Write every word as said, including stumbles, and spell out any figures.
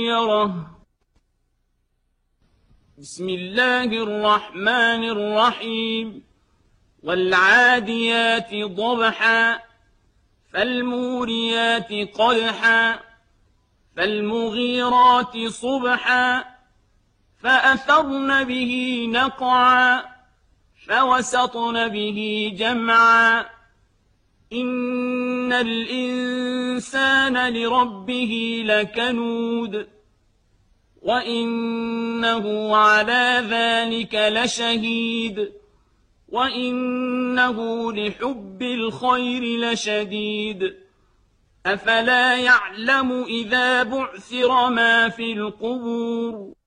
يره. بسم الله الرحمن الرحيم. والعاديات ضبحا فالموريات قدحا فالمغيرات صبحا فأثرن به نقعا فوسطن به جمعا إن الإنسان لربه لكنود وإنه على ذلك لشهيد وإنه لحب الخير لشديد أفلا يعلم إذا بعثر ما في القبور